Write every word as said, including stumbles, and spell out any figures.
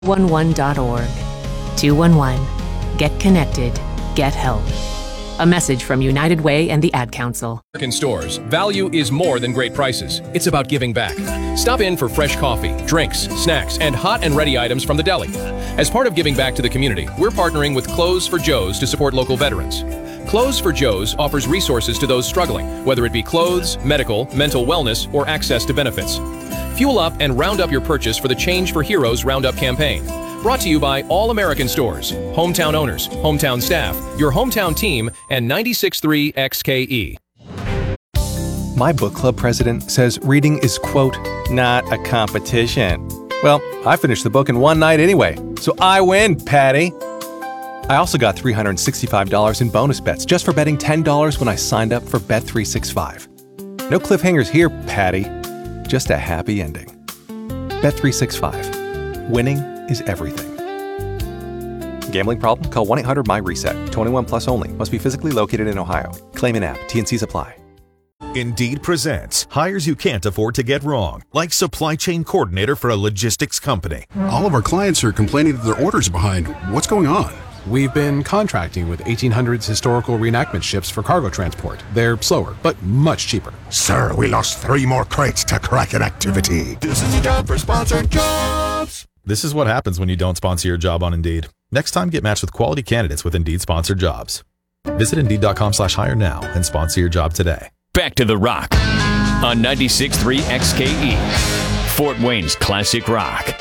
one one dot org. two one one. Get connected. Get help. A message from United Way and the Ad Council. American Stores. Value is more than great prices. It's about giving back. Stop in for fresh coffee, drinks, snacks, and hot and ready items from the deli. As part of giving back to the community, we're partnering with Clothes for Joe's to support local veterans. Clothes for Joe's offers resources to those struggling, whether it be clothes, medical, mental wellness, or access to benefits. Fuel up and round up your purchase for the Change for Heroes Roundup campaign. Brought to you by All American Stores, hometown owners, hometown staff, your hometown team, and ninety-six point three X K E. My book club president says reading is, quote, not a competition. Well, I finished the book in one night anyway, so I win, Patty. I also got three hundred sixty-five dollars in bonus bets just for betting ten dollars when I signed up for Bet three sixty-five. No cliffhangers here, Patty. Just a happy ending. Bet three sixty-five. Winning is everything. Gambling problem? Call one eight hundred M Y RESET. twenty-one plus only. Must be physically located in Ohio. Claim in app. T and Cs apply. Indeed presents hires you can't afford to get wrong, like supply chain coordinator for a logistics company. All of our clients are complaining that their orders are behind. What's going on? We've been contracting with eighteen hundreds historical reenactment ships for cargo transport. They're slower, but much cheaper. Sir, we lost three more crates to Kraken activity. This is a job for sponsored jobs. This is what happens when you don't sponsor your job on Indeed. Next time, get matched with quality candidates with Indeed sponsored jobs. Visit Indeed.com slash hire now and sponsor your job today. Back to the Rock on ninety-six point three X K E, Fort Wayne's classic rock.